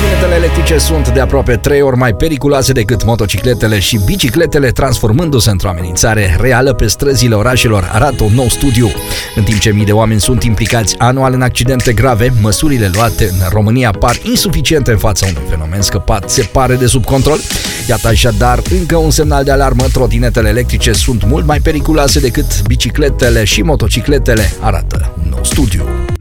Trotinetele electrice sunt de aproape 3 ori mai periculoase decât motocicletele și bicicletele, transformându-se într-o amenințare reală pe străzile orașelor, arată un nou studiu. În timp ce mii de oameni sunt implicați anual în accidente grave, măsurile luate în România par insuficiente în fața unui fenomen scăpat se pare de sub control. Iată așadar încă un semnal de alarmă: trotinetele electrice sunt mult mai periculoase decât bicicletele și motocicletele, arată un nou studiu.